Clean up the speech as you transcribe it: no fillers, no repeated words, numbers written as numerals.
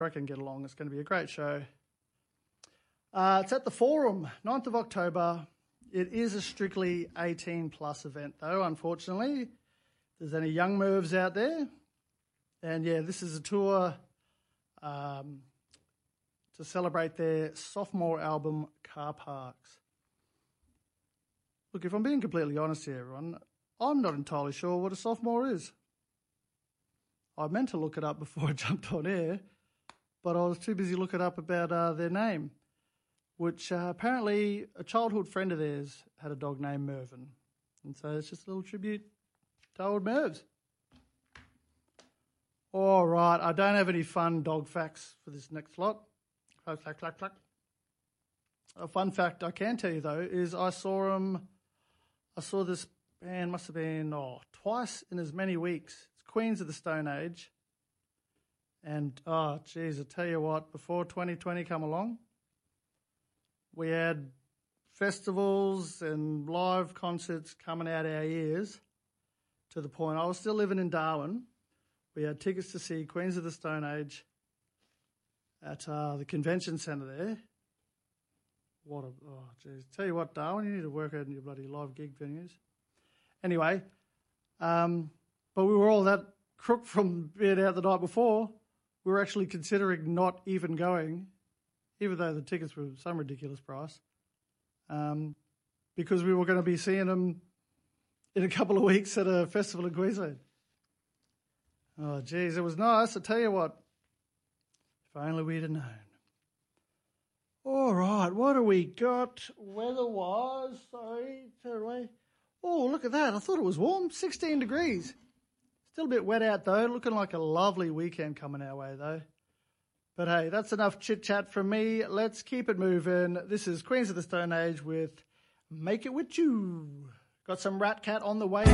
reckon get along. It's going to be a great show. It's at the Forum, 9th of October. It is a strictly 18-plus event, though, unfortunately. If there's any young Mervs out there. And, yeah, this is a tour to celebrate their sophomore album, Car Parks. Look, if I'm being completely honest here, everyone, I'm not entirely sure what a sophomore is. I meant to look it up before I jumped on air, but I was too busy looking up about their name, which apparently a childhood friend of theirs had a dog named Mervyn. And so it's just a little tribute to old Mervs. All right, I don't have any fun dog facts for this next lot. A fun fact I can tell you, though, is I saw this band, must have been twice in as many weeks. It's Queens of the Stone Age. And, I tell you what, before 2020 come along, we had festivals and live concerts coming out our ears to the point I was still living in Darwin. We had tickets to see Queens of the Stone Age at the convention centre there. Tell you what, Darwin, you need to work out in your bloody live gig venues. Anyway, but we were all that crook from being out the night before. We were actually considering not even going, even though the tickets were some ridiculous price, because we were going to be seeing them in a couple of weeks at a festival in Queensland. Oh, geez, it was nice. I tell you what, if only we'd have known. All right, what do we got weather-wise? Sorry, turn away. Oh, look at that. I thought it was warm, 16 degrees. Still a bit wet out, though. Looking like a lovely weekend coming our way, though. But, hey, that's enough chit-chat from me. Let's keep it moving. This is Queens of the Stone Age with Make It With You. Got some Rat Cat on the way.